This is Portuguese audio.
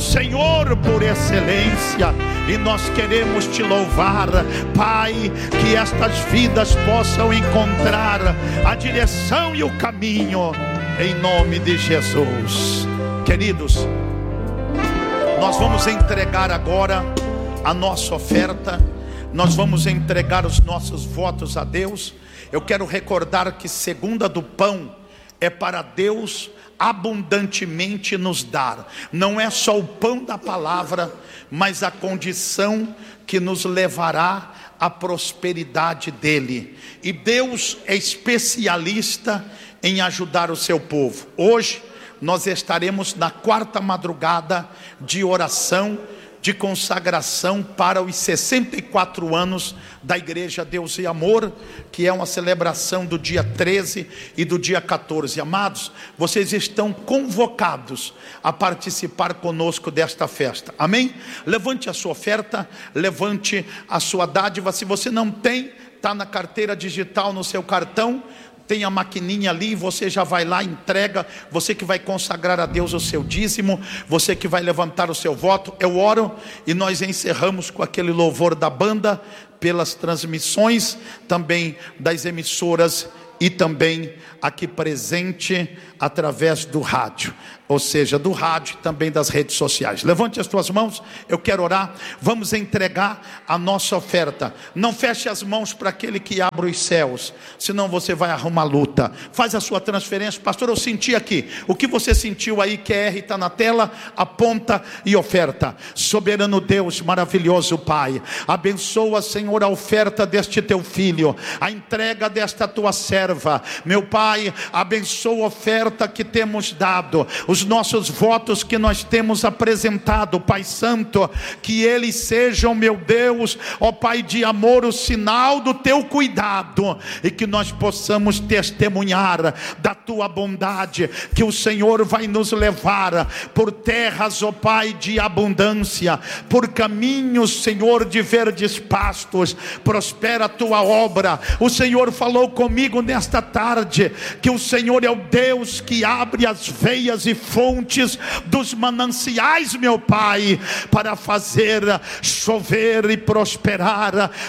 Senhor por excelência. E nós queremos te louvar, Pai, que estas vidas possam encontrar a direção e o caminho, em nome de Jesus. Queridos, nós vamos entregar agora a nossa oferta, nós vamos entregar os nossos votos a Deus. Eu quero recordar que segunda do pão é para Deus abundantemente nos dar. Não é só o pão da palavra, mas a condição que nos levará à prosperidade dele. E Deus é especialista em ajudar o seu povo. Hoje nós estaremos na quarta madrugada de oração, de consagração para os 64 anos da Igreja Deus e Amor, que é uma celebração do dia 13 e do dia 14. Amados, vocês estão convocados a participar conosco desta festa, amém? Levante a sua oferta, levante a sua dádiva. Se você não tem, está na carteira digital, no seu cartão, tem a maquininha ali, você já vai lá, entrega. Você que vai consagrar a Deus o seu dízimo, você que vai levantar o seu voto. Eu oro e nós encerramos com aquele louvor da banda, pelas transmissões também das emissoras e também aqui presente através do rádio, ou seja, do rádio e também das redes sociais. Levante as tuas mãos, eu quero orar. Vamos entregar a nossa oferta. Não feche as mãos para aquele que abre os céus, senão você vai arrumar luta. Faz a sua transferência. Pastor, eu senti aqui. O que você sentiu aí? QR está na tela, aponta e oferta. Soberano Deus, maravilhoso Pai, abençoa, Senhor, a oferta deste teu filho, a entrega desta tua serva. Meu Pai, abençoa a oferta que temos dado, os nossos votos que nós temos apresentado, Pai Santo, que eles sejam, meu Deus, ó Pai de amor, o sinal do teu cuidado, e que nós possamos testemunhar da tua bondade, que o Senhor vai nos levar por terras, ó Pai, de abundância, por caminhos, Senhor, de verdes pastos. Prospera a tua obra. O Senhor falou comigo nesta tarde, que o Senhor é o Deus que abre as veias e fontes dos mananciais, meu Pai, para fazer chover e prosperar